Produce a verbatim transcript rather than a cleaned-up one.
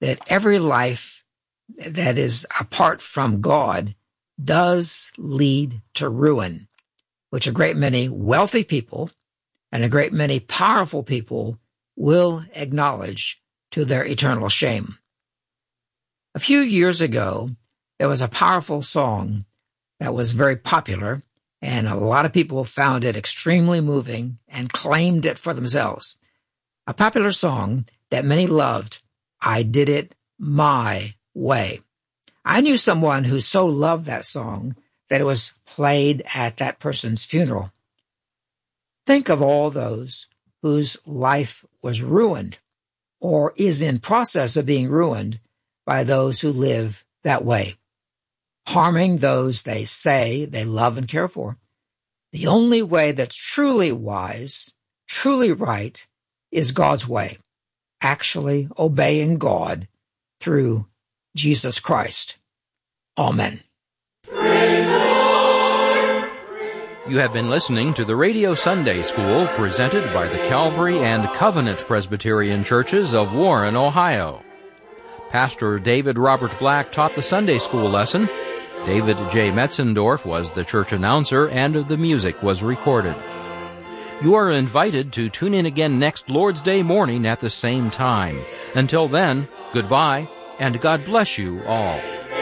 that every life that is apart from God does lead to ruin, which a great many wealthy people and a great many powerful people will acknowledge to their eternal shame. A few years ago, there was a powerful song that was very popular, and a lot of people found it extremely moving and claimed it for themselves. A popular song that many loved, "I Did It My Way." I knew someone who so loved that song that it was played at that person's funeral. Think of all those whose life was ruined or is in process of being ruined by those who live that way, harming those they say they love and care for. The only way that's truly wise, truly right, is God's way, actually obeying God through Jesus Christ. Amen. Praise the Lord. You have been listening to the Radio Sunday School presented by the Calvary and Covenant Presbyterian Churches of Warren, Ohio. Pastor David Robert Black taught the Sunday School lesson. David J. Metzendorf was the church announcer, and the music was recorded. You are invited to tune in again next Lord's Day morning at the same time. Until then, goodbye, and God bless you all.